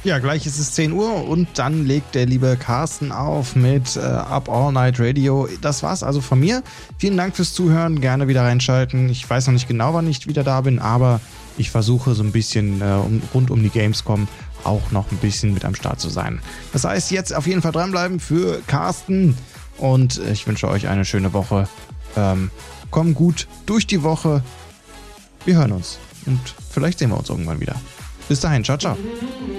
Ja, gleich ist es 10 Uhr und dann legt der liebe Carsten auf mit Up All Night Radio. Das war's also von mir. Vielen Dank fürs Zuhören. Gerne wieder reinschalten. Ich weiß noch nicht genau, wann ich wieder da bin, aber ich versuche so ein bisschen rund um die Gamescom auch noch ein bisschen mit am Start zu sein. Das heißt, jetzt auf jeden Fall dranbleiben für Carsten und ich wünsche euch eine schöne Woche. Kommt gut durch die Woche. Wir hören uns und vielleicht sehen wir uns irgendwann wieder. Bis dahin, ciao, ciao.